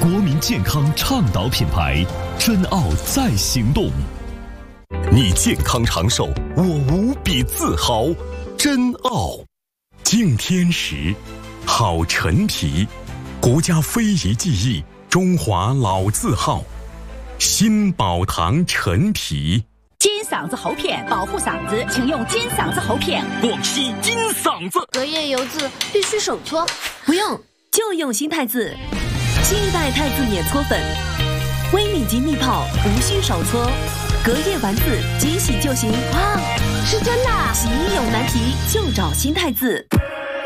国民健康倡导品牌，珍奥在行动。你健康长寿，我无比自豪。珍奥，敬天时，好陈皮，国家非遗技艺，中华老字号。新宝堂陈皮。 金嗓子喉片保护嗓子，请用金嗓子喉片。 广西金嗓子。 隔夜油渍必须手搓， 不用，就用新太字。新一代太字碾搓粉，微米级密泡，无需手搓，隔夜完字即洗就行。 哇，是真的！ 洗衣有难题就找新太字。